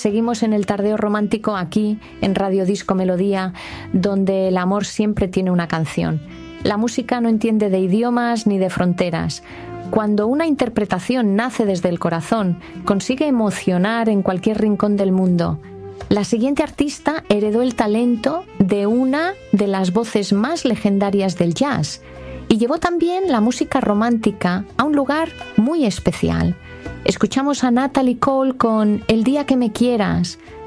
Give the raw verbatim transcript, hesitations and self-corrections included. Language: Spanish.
seguimos en el Tardeo Romántico aquí en Radio Disco Melodía, donde el amor siempre tiene una canción. La música no entiende de idiomas ni de fronteras. Cuando una interpretación nace desde el corazón, consigue emocionar en cualquier rincón del mundo. La siguiente artista heredó el talento de una de las voces más legendarias del jazz y llevó también la música romántica a un lugar muy especial. Escuchamos a Natalie Cole con El día que me quieras,